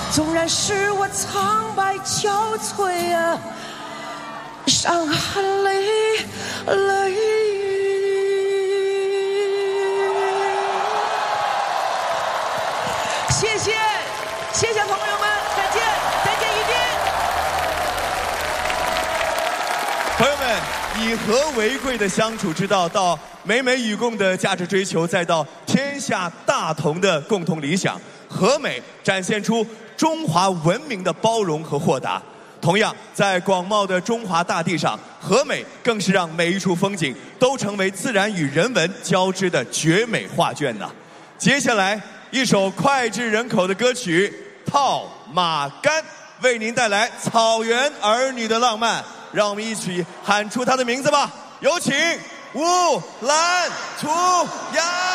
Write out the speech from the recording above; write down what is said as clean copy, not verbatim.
纵然是我苍白憔悴啊，伤痕累累。谢谢，谢谢朋友们，再见，再见一天。 朋友们，以和为贵的相处之道，到美美与共的价值追求，再到天下大同的共同理想，和美展现出中华文明的包容和豁达。同样，在广袤的中华大地上，和美更是让每一处风景都成为自然与人文交织的绝美画卷呢。接下来，一首脍炙人口的歌曲《套马杆》，为您带来草原儿女的浪漫。让我们一起喊出它的名字吧！有请乌兰图雅。